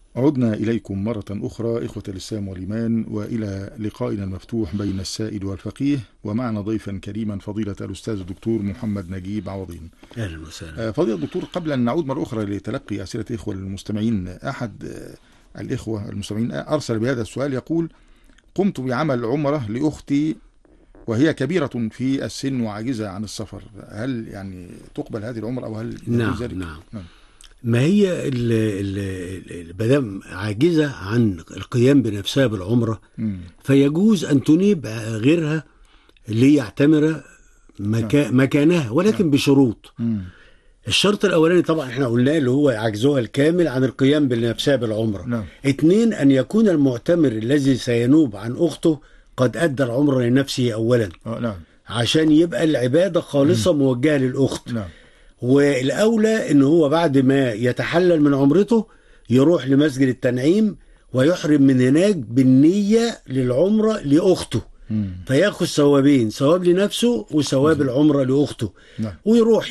عدنا إليكم مرة أخرى إخوة الإسلام والإيمان، وإلى لقائنا المفتوح بين السائل والفقيه، ومعنا ضيفا كريما فضيلة الأستاذ الدكتور محمد نجيب عوضين. أهلا وسهلا. فضيلة الدكتور، قبل أن نعود مرة أخرى لتلقي أسئلة إخوة المستمعين، أحد الإخوة المستمعين أرسل بهذا السؤال يقول: قمت بعمل عمرة لأختي وهي كبيرة في السن وعاجزة عن السفر، هل يعني تقبل هذه العمرة أو هل نعم ذلك؟ نعم. ما هي مادام عاجزة عن القيام بنفسها بالعمرة فيجوز أن تنيب غيرها ليعتمر مكانها، ولكن بشروط. الشرط الأولاني طبعا احنا قلناه اللي هو عجزها الكامل عن القيام بنفسها بالعمرة. 2، أن يكون المعتمر الذي سينوب عن أخته قد أدى العمرة لنفسه أولا، عشان يبقى العبادة خالصة موجهة للأخت. والأولى إن هو بعد ما يتحلل من عمرته يروح لمسجد التنعيم ويحرم من هناك بالنية للعمرة لأخته، فياخذ ثوابين، ثواب لنفسه وثواب العمرة لأخته. ويروح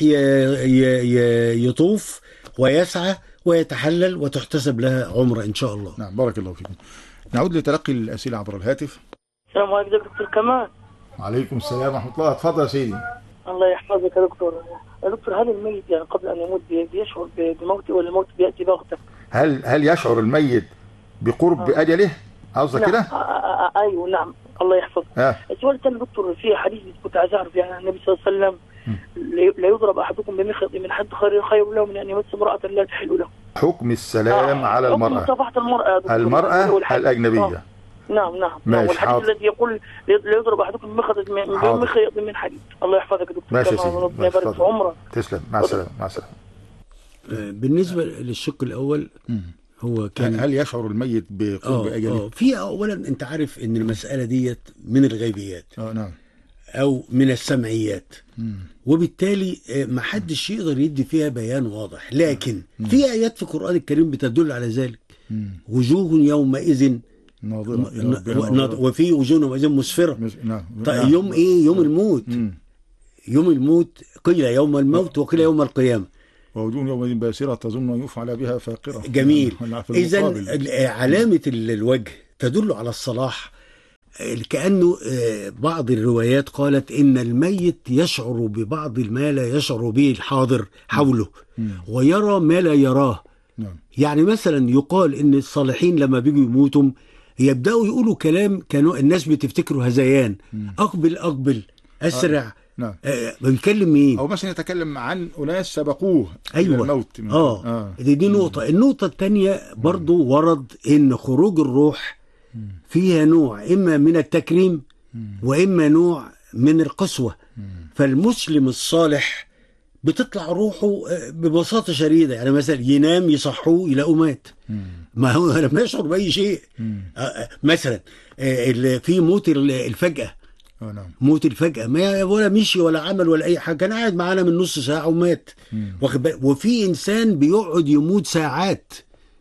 يطوف ويسعى ويتحلل وتحتسب لها عمرة إن شاء الله. نعم، بارك الله فيكم. نعود لتلقي الأسئلة عبر الهاتف. السلام عليكم دكتور كمال. وعليكم السلام ورحمة الله. اتفضل يا سيدي. الله يحفظك يا دكتور. يا دكتور، هل الميت يعني قبل أن يموت بيشعر بموته ولا الموت بيأتي بغتة؟ هل يشعر الميت بقرب أجله؟ قصدك كده؟ أيوه نعم، الله يحفظك. السؤال الثاني دكتور، في حديث كنت عايز أعرف يعني النبي صلى الله عليه وسلم: لا يضرب أحدكم بمخيط من حد خير له من أن يمس امرأة لا تحل له. حكم السلام على المرأة. مصافحة المرأة الأجنبية. نعم. والحديث الذي يقول لا يضرب أحدكم بمخيط من حديد. الله يحفظك يا دكتور. ماشي يا سيدي. ربنا يبارك في عمرك. تسلم. مع السلامة. مع السلامة. بالنسبة للشق الأول، هو كان هل يشعر الميت بقرب أجله؟ في أولا أنت عارف أن المسألة ديت من الغيبيات نعم، أو من السمعيات، وبالتالي ما حدش يقدر يدي فيها بيان واضح، لكن في آيات في القرآن الكريم بتدل على ذلك. وجوه يومئذ ناظرة وفي وجوه يومئذ مسفرة. طيب يوم إيه؟ يوم الموت. يوم الموت قيل يوم الموت وقيل يوم القيامة. ووجوه يومئذ باسرة تظن أن يفعل بها فاقرة. جميل. إذن علامة الوجه تدل على الصلاح، كأنه بعض الروايات قالت إن الميت يشعر ببعض ما لا يشعر به الحاضر حوله، ويرى ما لا يراه. يعني مثلا يقال إن الصالحين لما بيجوا يموتوا يبدأوا يقولوا كلام كانوا الناس بتفتكره هذيان: أقبل أسرع. بيتكلم مين؟ أو مثلا يتكلم عن أناس سبقوه إلى الموت. دي نقطة. النقطة الثانية برضو ورد إن خروج الروح فيها نوع إما من التكريم وإما نوع من القسوة. فالمسلم الصالح بتطلع روحه ببساطة شديدة، يعني مثلا ينام يصحوه يلاقوا مات، ما هو لما يشعر بأي شيء. مثلا في موت الفجأة. موت الفجأة، ما ولا مشي ولا عمل ولا أي حاجة، كان قاعد معانا من نص ساعة ومات. وفي إنسان بيقعد يموت ساعات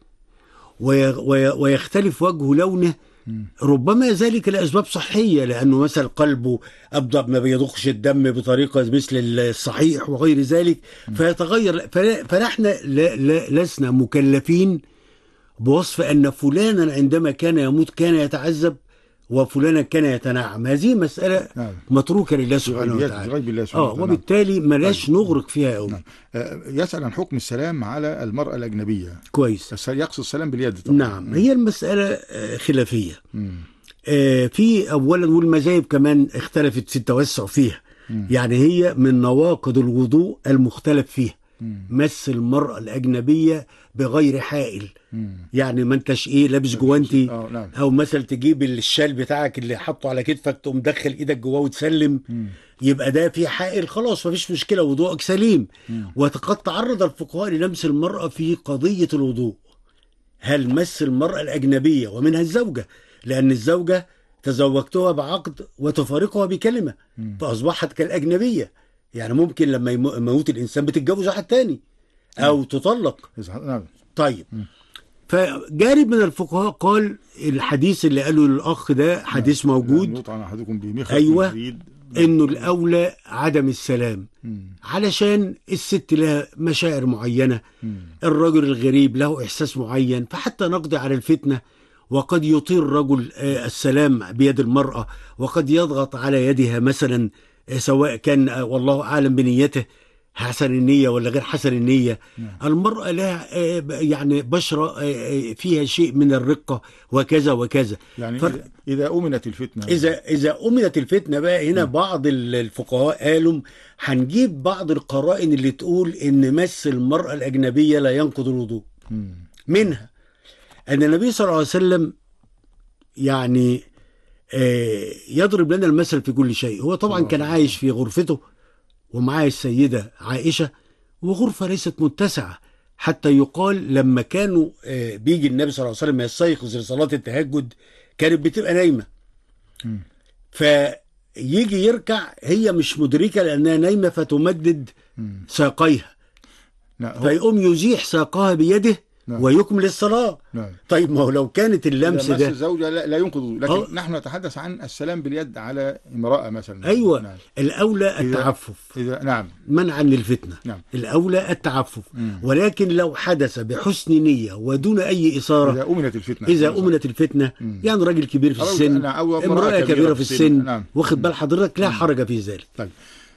ويختلف وجهه لونه، ربما ذلك لأسباب صحية، لأنه مثلا قلبه أبدأ ما بيضخش الدم بطريقة مثل الصحيح وغير ذلك، فيتغير. فنحن لسنا مكلفين بوصف أن فلانا عندما كان يموت كان يتعذب وفلانا كان يتنعم. هذه مسألة متروكة لله سبحانه وتعالى. وبالتالي ملاش نغرق فيها قوي. يسأل عن حكم السلام على المرأة الأجنبية. كويس. يقصد السلام باليد طبعا. نعم. هي المسألة خلافية. في أولا، والمذاهب كمان اختلفت في التوسع فيها. يعني هي من نواقض الوضوء المختلف فيها مس المرأة الأجنبية بغير حائل. يعني ما انتش لابس جوانتي او مثلا تجيب الشال بتاعك اللي حطه على كتفك تقوم دخل ايدك جواه وتسلم، يبقى ده في حائل، خلاص مفيش مشكلة، وضوءك سليم. وقد تعرض الفقهاء للمس المرأة في قضية الوضوء. هل مس المرأة الأجنبية ومنها الزوجة، لأن الزوجة تزوجتها بعقد وتفارقها بكلمة فأصبحت كالأجنبية. يعني ممكن لما يموت الإنسان بتتجوز واحد تاني أو تطلق. طيب، فجارب من الفقهاء قال الحديث اللي قاله للأخ ده حديث موجود. يطعن أحدكم بمخيط أيوة. جديد انه الاولى عدم السلام، علشان الست لها مشاعر معينة، الرجل الغريب له احساس معين، فحتى نقضي على الفتنة. وقد يطير الرجل السلام بيد المرأة، وقد يضغط على يدها مثلا، سواء كان والله أعلم بنيته حسن النية ولا غير حسن النية. المرأة لها يعني بشرة فيها شيء من الرقة وكذا وكذا. يعني إذا أمنت الفتنة، إذا أمنت الفتنة بقى هنا بعض الفقهاء قالوا هنجيب بعض القرائن اللي تقول إن مس المرأة الأجنبية لا ينقض الوضوء. منها أن النبي صلى الله عليه وسلم يعني يضرب لنا المثل في كل شيء. هو طبعا كان عايش في غرفته ومعاه السيدة عائشة، وغرفة ليست متسعة، حتى يقال لما كانوا بيجي النبي صلى الله عليه وسلم يستيقظ لصلاة التهجد كانت بتبقى نايمة، فيجي يركع هي مش مدركة لأنها نايمة، فتمدد ساقيها، فيقوم يزيح ساقها بيده ويكمل الصلاة. طيب ما هو لو كانت اللمس ده الزوجة لا ينقض، لكن نحن نتحدث عن السلام باليد على امرأة مثلا. أيوة. الأولى التعفف، نعم، منعا للفتنة. الأولى التعفف، ولكن لو حدث بحسن نية ودون أي إثارة، إذا أمنت الفتنة يعني راجل كبير في السن، امرأة كبيرة في السن، واخد بال حضرتك، لا حرج في ذلك. طيب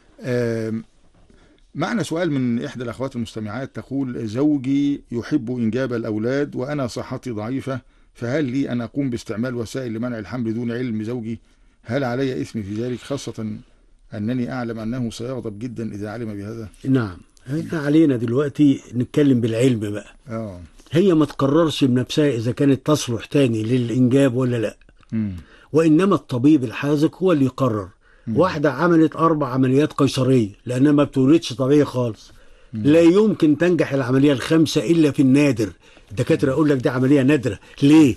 معنا سؤال من إحدى الأخوات المستمعات، تقول: زوجي يحب إنجاب الأولاد وأنا صحتي ضعيفة، فهل لي أن أقوم باستعمال وسائل لمنع الحمل دون علم زوجي؟ هل علي إثم في ذلك، خاصة أنني أعلم أنه سيغضب جدا إذا علم بهذا؟ نعم، احنا علينا دلوقتي نتكلم بالعلم بقى. هي ما تقررش بنفسها إذا كانت تصلح تاني للإنجاب ولا لا، وإنما الطبيب الحاذق هو اللي يقرر. واحدة عملت 4 عمليات قيصرية لأنها ما بتولدش طبيعي خالص، لا يمكن تنجح العملية ال5 إلا في النادر. الدكاترة يقول لك دي عملية نادرة. ليه؟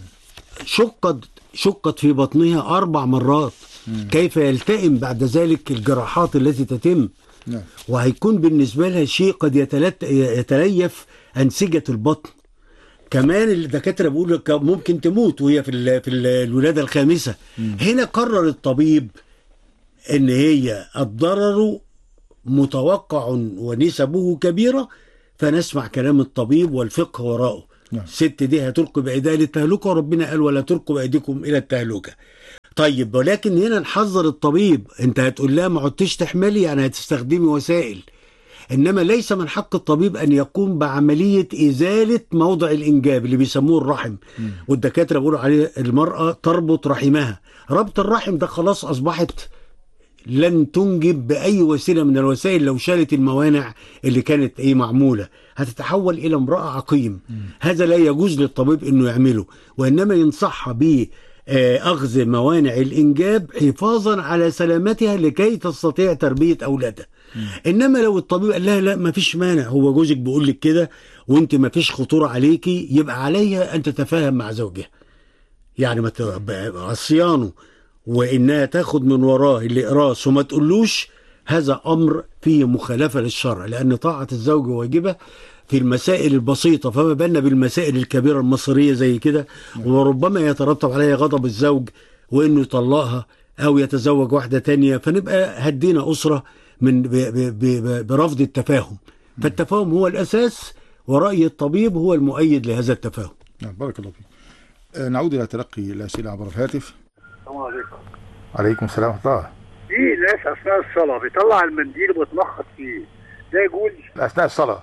شقت في بطنها 4 مرات. كيف يلتئم بعد ذلك الجراحات التي تتم؟ وهيكون بالنسبة لها شيء قد يتليف أنسجة البطن. كمان الدكاترة بيقولوا ممكن تموت وهي في الولادة ال5. هنا قرر الطبيب ان هي الضرر متوقع ونسبه كبيرة، فنسمع كلام الطبيب والفقه وراءه. الست دي هتلقي بأيديها للتهلكة، وربنا قال: ولا تلقوا بأيديكم إلى التهلكة. طيب ولكن هنا نحذر الطبيب. انت هتقول لها ما عدتش تحملي، يعني هتستخدمي وسائل، انما ليس من حق الطبيب ان يقوم بعملية ازالة موضع الانجاب اللي بيسموه الرحم. والدكاترة بيقولوا عليه المرأة تربط رحمها. ربط الرحم ده خلاص اصبحت لن تنجب بأي وسيلة من الوسائل لو شالت الموانع اللي كانت معمولة، هتتحول إلى امرأة عقيم. هذا لا يجوز للطبيب إنه يعمله، وإنما ينصحها بأخذ موانع الإنجاب حفاظا على سلامتها لكي تستطيع تربية أولادها. إنما لو الطبيب قال لها لا ما فيش مانع، هو جوزك بيقول لك كده وانت ما فيش خطورة عليكي، يبقى عليها أن تتفاهم مع زوجها، يعني ما عصيانه وإنها تاخد من وراه الإقراص وما تقولوش. هذا أمر فيه مخالفة للشرع، لأن طاعة الزوج واجبة في المسائل البسيطة، فما بالنا بالمسائل الكبيرة المصيرية زي كده، وربما يترتب عليها غضب الزوج وإنه يطلقها أو يتزوج واحدة تانية، فنبقى هدينا أسرة من برفض التفاهم. فالتفاهم هو الأساس، ورأي الطبيب هو المؤيد لهذا التفاهم. بارك الله فيك. نعود إلى تلقي الأسئلة عبر الهاتف. السلام عليكم. عليكم السلام ورحمة الله. في ناس أثناء الصلاة بيطلع المنديل وبيتنخط فيه، ده يجوز؟ أثناء الصلاة؟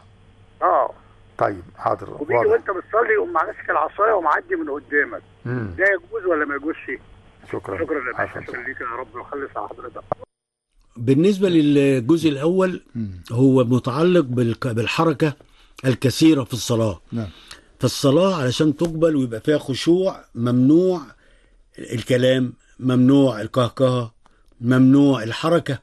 طيب حاضر. وبيجي وأنت بتصلي يقوم ماسك العصاية ومعدي من قدامك، ده يجوز ولا ما يجوزش؟ شكرا لك يا رب ويخلص على حضرتك. بالنسبة للجزء الأول هو متعلق بالحركة الكثيرة في الصلاة. فالصلاة علشان تقبل ويبقى فيها خشوع ممنوع الكلام، ممنوع القهقه، ممنوع الحركة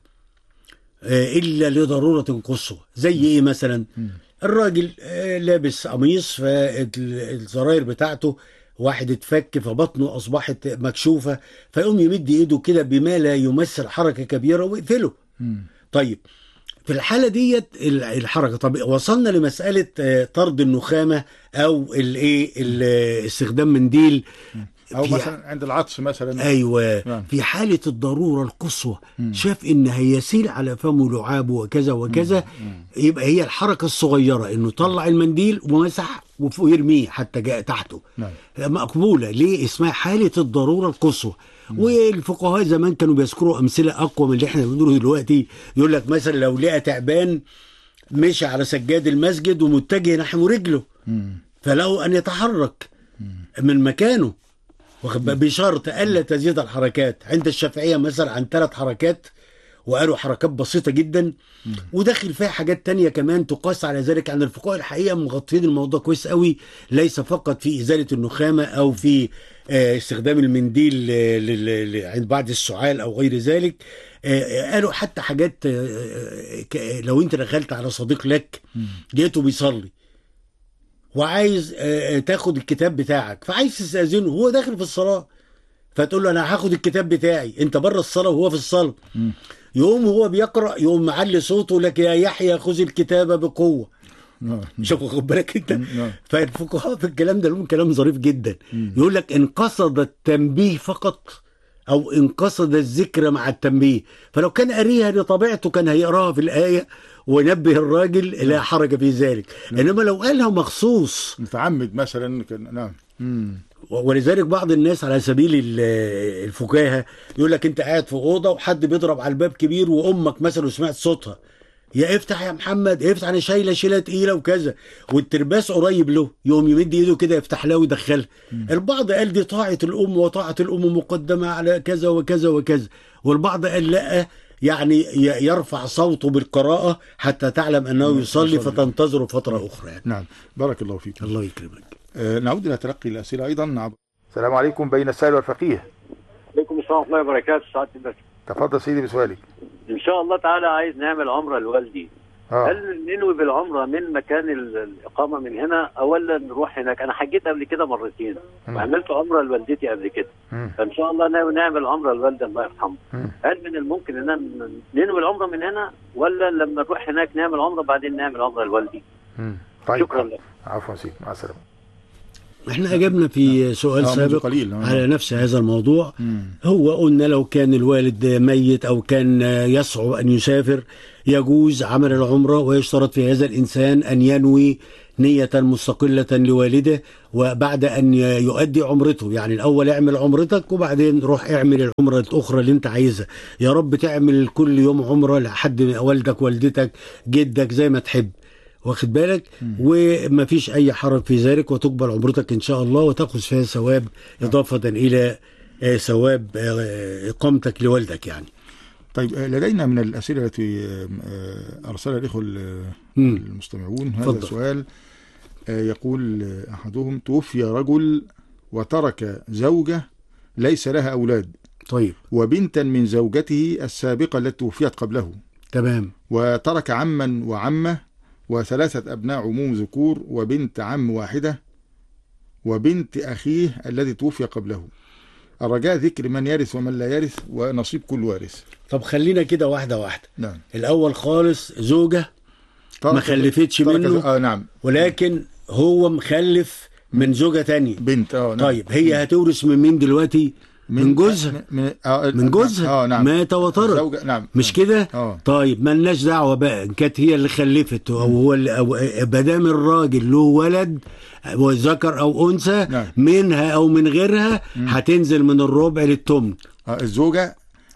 إلا لضرورة قصوى. زي إيه مثلا؟ الراجل لابس قميص فالزراير بتاعته واحد اتفك فبطنه أصبحت مكشوفة، فيقوم يمد إيده كده بما لا يمثل حركة كبيرة ويقفله. طيب في الحالة ديت الحركة. طب وصلنا لمسألة طرد النخامة أو استخدام منديل. او مثلا عند العطس مثلا. ايوه نعم. في حاله الضروره القصوى شاف ان هيسيل على فمه لعابه وكذا وكذا، يبقى هي الحركه الصغيره انه طلع المنديل ومسح ويرميه حتى جاء تحته نعم. مقبوله. ليه اسمها حاله الضروره القصوى؟ والفقهاء زمان كانوا بيذكروا امثله اقوى من اللي احنا بنقوله دلوقتي. يقول لك مثلا لو لقى تعبان مشي على سجاد المسجد ومتجه نحو رجله، فله ان يتحرك من مكانه بشرط الا تزيد الحركات. عند الشافعيه مثلا عن 3 حركات، وقالوا حركات بسيطه جدا، وداخل فيها حاجات تانية كمان تقاس على ذلك. عن الفقهاء الحقيقه مغطين الموضوع كويس قوي، ليس فقط في ازاله النخامه او في استخدام المنديل عند بعد السعال او غير ذلك. قالوا حتى حاجات لو انت دخلت على صديق لك لقيته بيصلي وعايز تاخد الكتاب بتاعك، فعايز تستأذنه هو داخل في الصلاة، فتقول له انا هاخد الكتاب بتاعي، انت بره الصلاة وهو في الصلاة. يقوم هو بيقرأ، يقوم معلي صوته لك يا يحيى خذ الكتاب بقوة. مش واخد بالك انت؟ فالفقهاء في الكلام ده لهم كلام ظريف جدا. يقول لك ان قصد التنبيه فقط او ان قصد الذكر مع التنبيه، فلو كان قاريها لطبيعته كان هيقراها في الآية ونبه الراجل لا حرج في ذلك. انما لو قالها مخصوص متعمد مثلا نعم. ولذلك بعض الناس على سبيل الفكاهه يقول لك انت قاعد في اوضه وحد بيضرب على الباب كبير وامك مثلا وسمعت صوتها، يا افتح يا محمد افتح انا شايله تقيله وكذا، والترباس قريب له، يقوم يمد ايده كده يفتح لها ويدخلها. البعض قال دي طاعه الام وطاعه الام مقدمه على كذا وكذا وكذا، والبعض قال لا يعني يرفع صوته بالقراءة حتى تعلم أنه يصلي فتنتظر فترة أخرى يعني. نعم بارك الله فيك. الله يكرمك. نعود إلى تلقي الأسئلة أيضا. السلام عليكم بين السائل والفقيه. عليكم السلام ورحمة الله وبركاته. سعادة الباشا تفضل سيدي بسؤالك. إن شاء الله تعالى عايز نعمل عمرة لوالدي. هل ننوي بالعمرة من مكان الإقامة من هنا أولا نروح هناك؟ أنا حجيت قبل كده مرتين وعملت عمرة لوالدتي قبل كده، فإن شاء الله ناوي نعمل عمرة لوالدي الله يرحمه. هل من الممكن أن ننوي العمرة من هنا ولا لما نروح هناك نعمل عمرة بعدين نعمل عمرة لوالدي؟ طيب. شكرا لك. عفوا سيدي مع السلامة. احنا اجبنا في سؤال سابق على نفس هذا الموضوع. هو قلنا لو كان الوالد ميت او كان يصعب ان يسافر يجوز عمل العمرة، ويشترط في هذا الانسان ان ينوي نية مستقلة لوالده وبعد ان يؤدي عمرته. يعني الاول اعمل عمرتك وبعدين روح اعمل العمرة الاخرى اللي انت عايزها. يا رب تعمل كل يوم عمرة لحد والدك والدتك جدك زي ما تحب، واخد بالك؟ وما فيش اي حرج في ذلك، وتقبل عمرتك ان شاء الله وتاخذ فيها ثواب اضافه الى ثواب اقامتك لوالدك يعني. طيب لدينا من الاسئله التي ارسلها الاخوه المستمعون هذا فضل. سؤال يقول احدهم: توفي رجل وترك زوجه ليس لها اولاد، طيب، وبنتا من زوجته السابقه التي توفيت قبله، تمام، وترك عما وعمه و3 أبناء عموم ذكور وبنت عم واحدة وبنت أخيه الذي توفي قبله. الرجاء ذكر من يرث ومن لا يرث ونصيب كل وارث. طب خلينا كده واحدة واحدة. نعم. الأول خالص زوجة ما خلفتش منه، نعم، ولكن هو مخلف من زوجة تانية بنت. نعم. طيب هي هتورث من مين دلوقتي؟ من جوزها. من جوزها. نعم. مات وترك. نعم. مش كده؟ طيب مالناش دعوه بقى ان كانت هي اللي خلفت او هو ما دام الراجل له ولد وذكر او انثى، نعم، منها او من غيرها هتنزل من الربع للثمن. الزوجه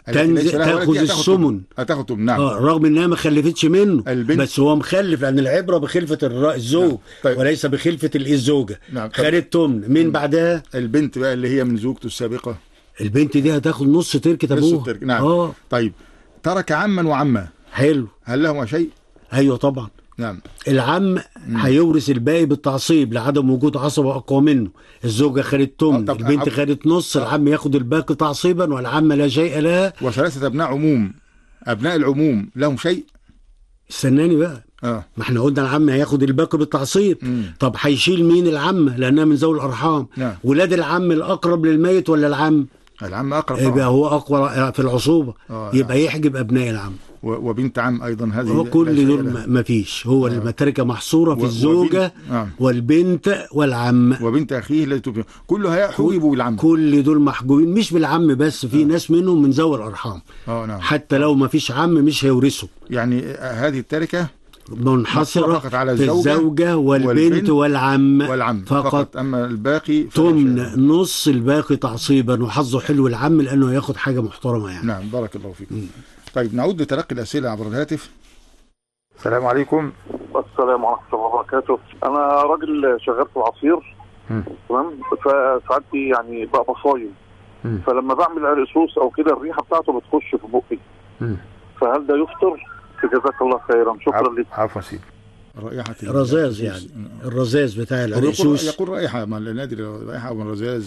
تاخذ الثمن. هتاخد ثمن. نعم. رغم انها ما خلفتش منه، البنت. بس هو مخلف، لان العبره بخلفه الزوج. نعم. طيب. وليس بخلفه الزوجه. نعم. خدت ثمن. مين بعدها؟ البنت بقى اللي هي من زوجته السابقه. البنت دي هتاخد نص تركة ابوها. نعم. طيب ترك عما وعمه. حلو. هل لهما شيء؟ ايوه طبعا. نعم. العم هيورث الباقي بالتعصيب لعدم وجود عصبه اقوى منه. الزوجه خدت ثمن، البنت خدت نص، العم ياخد الباقي تعصيبا والعم لا شيء لها. و3 أبناء عموم، أبناء العموم لهم شيء؟ استناني بقى. ما احنا قلنا العم هياخد الباقي بالتعصيب. طب هيشيل مين؟ العم، لانها من ذوي الارحام. نعم. ولاد العم الاقرب للميت ولا العم؟ العم اقرب يبقى هو اقوى في العصوبه، يبقى يحجب ابناء العم وبنت عم ايضا. هذه كل دول ما فيش، هو المتركه محصوره في الزوجه والبنت والعم وبنت اخيه التي تبقى كلها حجبوا بالعم. كل دول محجوبين، مش بالعم بس، في ناس منهم من ذوي الارحام نعم. حتى لو ما فيش عم مش هيورثوا. يعني هذه التركه منحصرة فقط على في الزوجة والبنت والعم فقط. أما الباقي تمن نص الباقي تعصيبا، وحظه حلو العم لأنه ياخد حاجة محترمة يعني. نعم بارك الله فيكم. طيب نعود لتلقي الأسئلة عبر الهاتف. السلام عليكم. السلام ورحمة الله وبركاته. أنا راجل شغال في العصير، تمام، فساعات يعني بقى بصايم، فلما بعمل عرقسوس أو كده الريحة بتاعته بتخش في بقي، فهل ده يفطر؟ جزاك الله خيرا، شكرا لك. عفوا سيدي. رائحة الرذاذ يعني الرذاذ بتاع العرقسوس، يقول رائحة ما نادر رائحة من الرذاذ.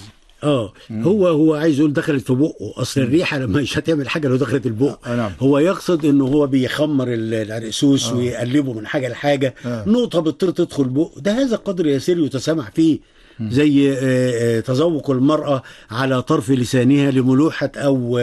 هو عايز يقول دخلت في بقه، اصل الريحه لما مش هتعمل حاجه لو دخلت البق. نعم. هو يقصد انه هو بيخمر العرقسوس ويقلبه من حاجه لحاجه، نقطه بتطير تدخل بقه، ده هذا قدر يسير يتسامح فيه، زي تذوق المراه على طرف لسانها لملوحه او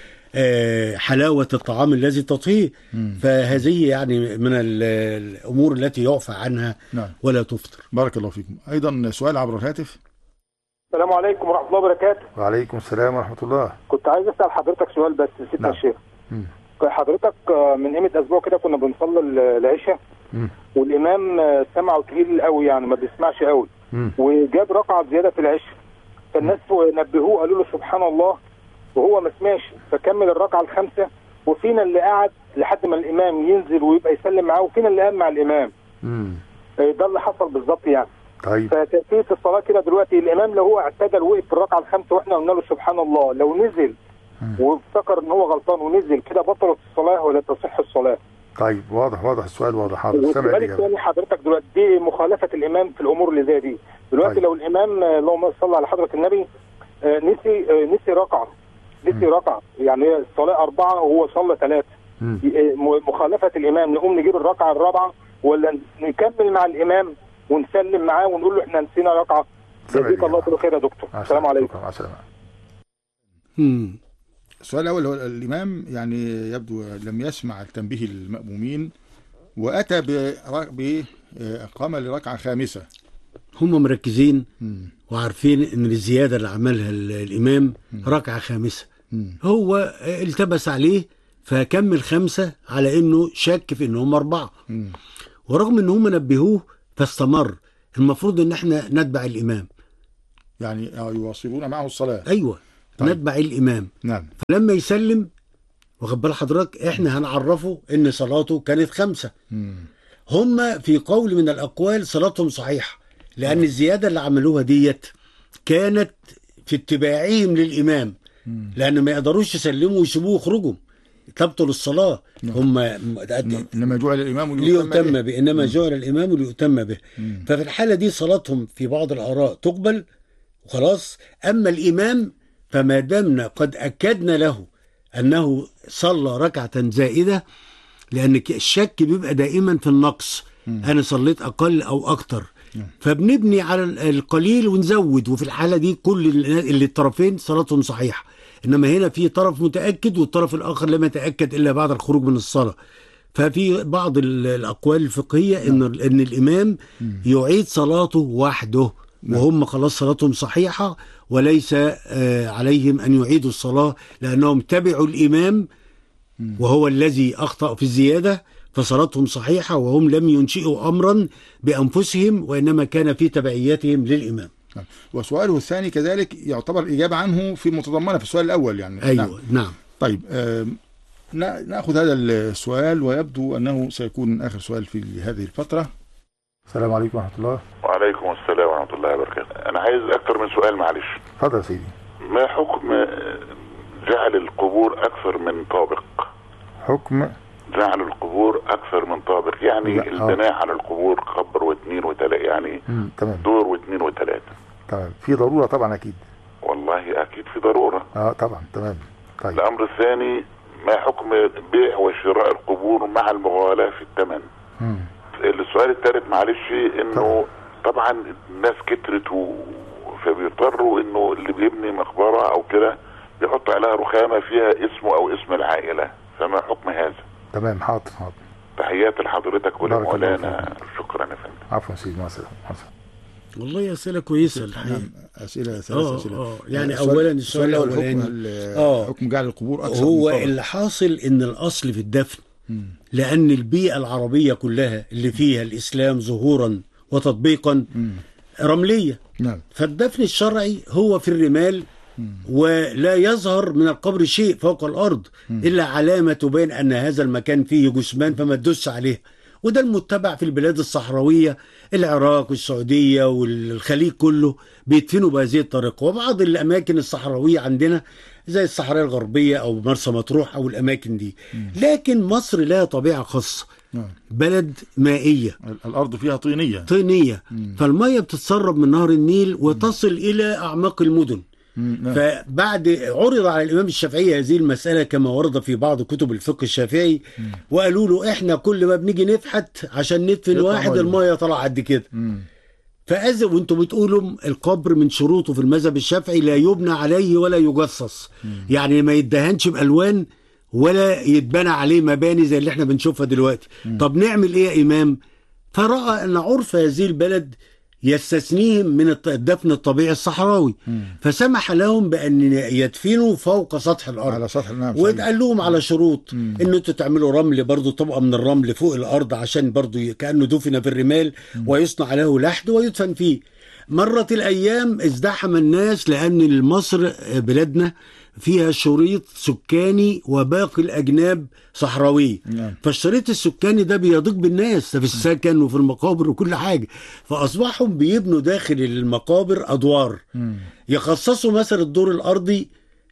حلاوة الطعام الذي تطهيه، فهذه يعني من الأمور التي يعفى عنها. نعم. ولا تفطر. بارك الله فيكم. أيضا سؤال عبر الهاتف. السلام عليكم ورحمة الله وبركاته. وعليكم السلام ورحمة الله. كنت عايز أسأل حضرتك سؤال بس نسيت. نعم. الشيخ حضرتك من قيمة أسبوع كده كنا بنصلي العشاء، والإمام سمعه تقيل قوي يعني ما بيسمعش قوي، وجاب ركعة زيادة في العشاء، فالناس نبهوه قالوا له سبحان الله وهو ما سمعش، فكمل الركعه الخامسه، وفينا اللي قعد لحد ما الامام ينزل ويبقى يسلم معاه، وفينا اللي قام مع الامام. ده اللي حصل بالظبط يعني. طيب فكيفيه الصلاه كده دلوقتي، الامام لو هو اعتدل وقف في الركعه الخامسه واحنا قلنا له سبحان الله، لو نزل وافتكر ان هو غلطان ونزل كده بطلت الصلاه ولا تصح الصلاه؟ طيب واضح السؤال واضح. حاضر. سامع الإجابة. حضرتك دلوقتي دي مخالفه الامام في الامور اللي زي دي دلوقتي. طيب. لو الامام اللهم صل على حضره النبي نسي ركعه يعني الصلاه 4 وهو صلى 3، مخالفه الامام نقوم نجيب الركعه الرابعه ولا نكمل مع الامام ونسلم معاه ونقول له احنا نسينا ركعه؟ جزاك الله كل خير يا دكتور. السلام عليكم. مع السلامه. السؤال الاول هو الامام يعني يبدو لم يسمع التنبيه للمأمومين واتى بإقامة لركعه خامسه. هم مركزين وعارفين ان الزياده اللي عملها الامام ركعه خامسه، هو التبس عليه فكمل 5 على انه شك في انهم 4، ورغم ان هم نبهوه فاستمر. المفروض ان احنا نتبع الامام، يعني يواصلون معه الصلاه. ايوه. طيب. نتبع الامام. نعم. فلما يسلم واخد بال حضرتك احنا هنعرفه ان صلاته كانت 5. هم في قول من الاقوال صلاتهم صحيحه، لان الزياده اللي عملوها ديت كانت في اتباعهم للامام، لان ما يقدروش يسلموا ويسيبوه يخرجوا تبطل الصلاه. هم انما جعل الامام ليؤتم به، انما جعل الامام ليؤتم به. ففي الحاله دي صلاتهم في بعض الاراء تقبل وخلاص. اما الامام فما دامنا قد اكدنا له انه صلى ركعه زائده، لان الشك بيبقى دائما في النقص، انا صليت اقل او اكتر، فبنبني على القليل ونزود، وفي الحالة دي كل اللي الطرفين صلاتهم صحيحة. إنما هنا في طرف متأكد والطرف الآخر لم يتأكد إلا بعد الخروج من الصلاة. ففي بعض الأقوال الفقهية إن الإمام يعيد صلاته وحده، وهم خلاص صلاتهم صحيحة وليس عليهم أن يعيدوا الصلاة، لأنهم تبعوا الإمام وهو الذي أخطأ في الزيادة، فصلاتهم صحيحة وهم لم ينشئوا أمرا بأنفسهم، وإنما كان في تبعيتهم للإمام. وسؤاله الثاني كذلك يعتبر إجابة عنه في متضمنة في السؤال الأول يعني. أيوة. نعم. طيب نأخذ هذا السؤال ويبدو أنه سيكون آخر سؤال في هذه الفترة. السلام عليكم ورحمة الله. وعليكم السلام ورحمة الله وبركاته. أنا عايز أكثر من سؤال معلش. اتفضل يا سيدي. ما حكم جعل القبور أكثر من طابق؟ حكم جعل القبور أكثر من طابق، يعني البناء على القبور قبر واثنين وثلاثة، يعني دور واثنين وثلاثة. تمام. في ضرورة طبعا أكيد. والله أكيد في ضرورة. طبعا. تمام. طيب. الأمر الثاني، ما حكم بيع وشراء القبور مع المغالاة في الثمن؟ السؤال الثالث معلش، إنه طبعا الناس كترت فبيضطروا إنه اللي بيبني مقبرة أو كده بيحط عليها رخامة فيها اسمه او اسم العائلة، فما حكم هذا؟ تمام، حاضر. تحياتي لحضرتك ولمولانا. شكرا يا فندم. عفوا سيدي، مع السلامة. والله أسئلة كويسة الحقيقة. أسئلة ثلاث أسئلة. يعني أولا السؤال الأولاني حكم جعل القبور أكثر هو اللي حاصل إن الأصل في الدفن، لأن البيئة العربية كلها اللي فيها الإسلام ظهورا وتطبيقا رملية. فالدفن الشرعي هو في الرمال، ولا يظهر من القبر شيء فوق الأرض إلا علامة تبين أن هذا المكان فيه جثمان فما تدوس عليه. وده المتبع في البلاد الصحراوية، العراق والسعودية والخليج كله بيدفنوا بهذه الطريقة. وبعض الأماكن الصحراوية عندنا زي الصحراء الغربية أو مرسى مطروح أو الأماكن دي. لكن مصر لها طبيعة خاصة، بلد مائية، الأرض فيها طينية. فالمية بتتسرب من نهر النيل وتصل إلى أعماق المدن. فبعد عرض على الإمام الشافعي هذه المسألة كما ورد في بعض كتب الفقه الشافعي، وقالوا له إحنا كل ما بنيجي نفحت عشان ندفن واحد المية طلع قد كده. فأذا وانتم بتقولوا القبر من شروطه في المذهب الشافعي لا يبنى عليه ولا يجصص، يعني ما يدهنش بألوان ولا يتبنى عليه مباني زي اللي احنا بنشوفها دلوقتي. طب نعمل ايه يا إمام؟ فرأى أن عرف هذه البلد يستثنيهم من الدفن الطبيعي الصحراوي، فسمح لهم بأن يدفنوا فوق سطح الأرض على سطح النعم. وقال لهم على شروط ان انتوا تعملوا رمل، برضو طبقة من الرمل فوق الأرض عشان برضو كأنه دفن في الرمال، ويصنع له لحد ويدفن فيه. مرت الأيام ازدحم الناس، لأن مصر بلادنا فيها شريط سكاني وباقي الأجناب صحراوي. فالشريط السكاني ده بيضيق بالناس في السكن وفي المقابر وكل حاجة. فأصبحوا بيبنوا داخل المقابر أدوار، يخصصوا مثلا الدور الأرضي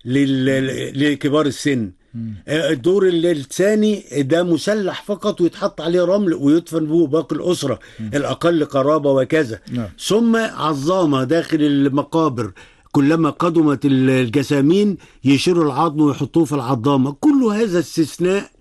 لكبار السن، الدور الثاني ده مسلح فقط ويتحط عليه رمل ويدفن به باقي الأسرة الأقل قرابة وكذا. ثم عظامة داخل المقابر، كلما قدمت الجسامين يشيروا العظم ويحطوه في العظامة. كل هذا استثناء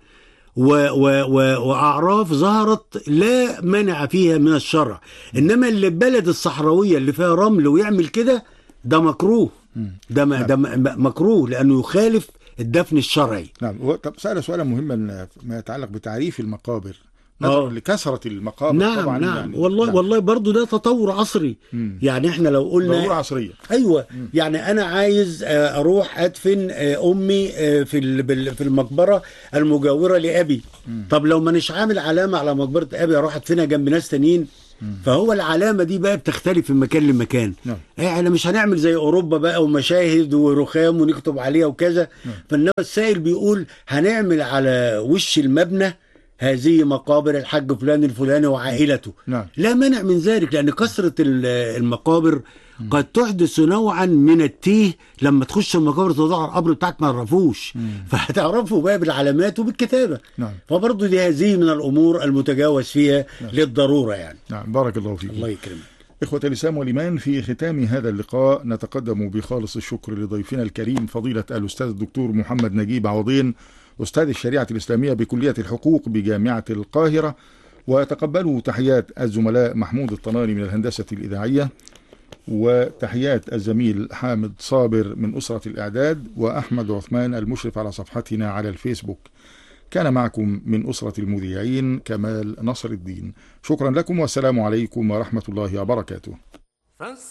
وأعراف ظهرت لا مانع فيها من الشرع. إنما البلد الصحراوية اللي فيها رمل ويعمل كده ده مكروه، ده مكروه لأنه يخالف الدفن الشرعي. نعم. طب سأل سؤالا مهما ما يتعلق بتعريف المقابر نظرا لكثرة المقابر. نعم طبعا. نعم يعني والله برضو ده تطور عصري. يعني احنا لو قلنا ضرورة عصرية. ايوه. يعني انا عايز اروح ادفن امي في المقبرة المجاورة لابي. طب لو ما نش عامل علامة على مقبرة ابي اروح ادفنها جنب ناس تانيين، فهو العلامة دي بقى بتختلف من مكان لمكان. احنا مش هنعمل زي اوروبا بقى ومشاهد ورخام ونكتب عليها وكذا. فانما السائل بيقول هنعمل على وش المبنى هذه مقابر الحاج فلان الفلاني وعائلته. لا مانع من ذلك، لأن كثرة المقابر قد تحدث نوعا من التيه. لما تخش المقابر تضع القبر بتاعك ما تعرفوش، فهتعرفوا بقى بالعلامات وبالكتابة. فبرضه دي هذه من الأمور المتجاوز فيها للضرورة يعني. بارك الله فيك. الله يكرمك. إخوة الإسلام والإيمان، في ختام هذا اللقاء نتقدم بخالص الشكر لضيفنا الكريم فضيلة الأستاذ الدكتور محمد نجيب عوضين، أستاذ الشريعة الإسلامية بكلية الحقوق بجامعة القاهرة. وتقبلوا تحيات الزملاء محمود الطناني من الهندسة الإذاعية، وتحيات الزميل حامد صابر من أسرة الإعداد، وأحمد عثمان المشرف على صفحتنا على الفيسبوك. كان معكم من أسرة المذيعين كمال نصر الدين. شكرا لكم والسلام عليكم ورحمة الله وبركاته.